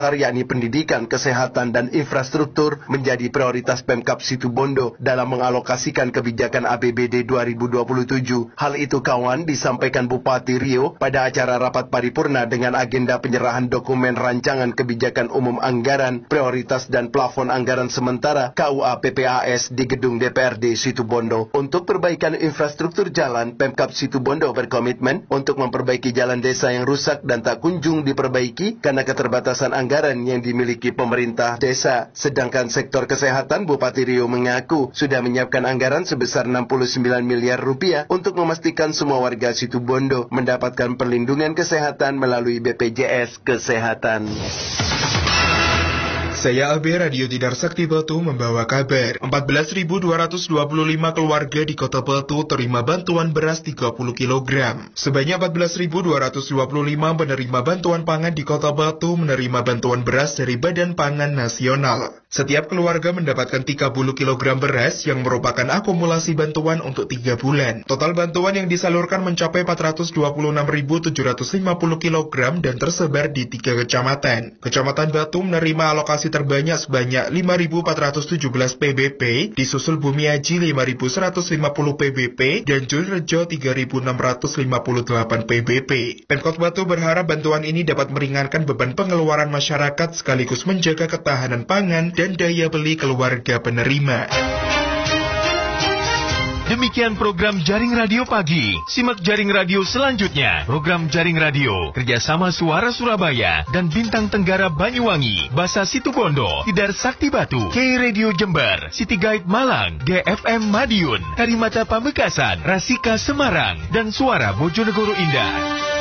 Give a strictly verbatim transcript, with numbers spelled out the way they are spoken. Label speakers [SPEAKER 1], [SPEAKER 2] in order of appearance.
[SPEAKER 1] yakni pendidikan, kesehatan, dan infrastruktur menjadi prioritas Pemkab Situbondo dalam mengalokasikan kebijakan A P B D dua ribu dua puluh tujuh. Hal itu kawan disampaikan Bupati Riau pada acara rapat paripurna dengan agenda penyerahan dokumen rancangan kebijakan umum anggaran, prioritas dan plafon anggaran sementara K U A P P A S di gedung D P R D Situbondo. Untuk perbaikan infrastruktur jalan, Pemkab Situbondo berkomitmen untuk memperbaiki jalan desa yang rusak dan tak kunjung diperbaiki karena keterbatasan anggaran anggaran yang dimiliki pemerintah desa. Sedangkan sektor kesehatan, Bupati Riau mengaku sudah menyiapkan anggaran sebesar enam puluh sembilan miliar rupiah untuk memastikan semua warga Situbondo mendapatkan perlindungan kesehatan melalui B P J S Kesehatan.
[SPEAKER 2] Saya A B Radio Tidar Sakti Batu membawa kabar. empat belas ribu dua ratus dua puluh lima keluarga di Kota Batu terima bantuan beras tiga puluh kilogram. Sebanyak empat belas ribu dua ratus dua puluh lima penerima bantuan pangan di Kota Batu menerima bantuan beras dari Badan Pangan Nasional. Setiap keluarga mendapatkan tiga puluh kilogram beras yang merupakan akumulasi bantuan untuk tiga bulan. Total bantuan yang disalurkan mencapai empat ratus dua puluh enam ribu tujuh ratus lima puluh kilogram dan tersebar di tiga kecamatan. Kecamatan Batu menerima alokasi terbanyak sebanyak lima ribu empat ratus tujuh belas P B P, disusul Bumiaji lima ribu seratus lima puluh P B P, dan Julrejo tiga ribu enam ratus lima puluh delapan P B P. Pemkot Batu berharap bantuan ini dapat meringankan beban pengeluaran masyarakat sekaligus menjaga ketahanan pangan dan daya beli keluarga penerima.
[SPEAKER 3] Demikian program Jaring Radio Pagi. Simak Jaring Radio selanjutnya. Program Jaring Radio kerjasama Suara Surabaya dan Bintang Tenggara Banyuwangi, Basa Situbondo, Tidar Sakti Batu, K Radio Jember, City Guide Malang, G F M Madiun, Karimata Pamekasan, Rasika Semarang, dan Suara Bojonegoro Indah.